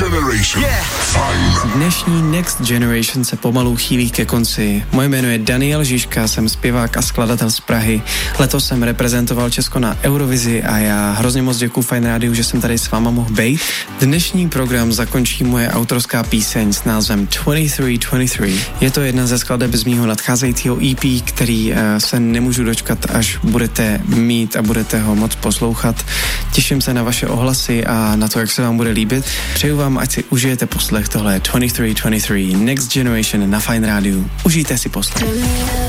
Generation. Yeah. Fajn. Dnešní Next Generation se pomalu chýlí ke konci. Moje jméno je Daniel Žižka, jsem zpěvák a skladatel z Prahy. Letos jsem reprezentoval Česko na Eurovizi a já hrozně moc děkuju Fajn rádiu, že jsem tady s váma mohl být. Dnešní program zakončí moje autorská píseň s názvem 2323. Je to jedna ze skladeb z mýho nadcházejícího EP, který se nemůžu dočkat, až budete mít a budete ho moc poslouchat. Těším se na vaše ohlasy a na to, jak se vám bude líbit. Přeju vám, ať si užijete poslech. Tohle je 2323 Next Generation na Fajn rádiu. Užijte si poslech.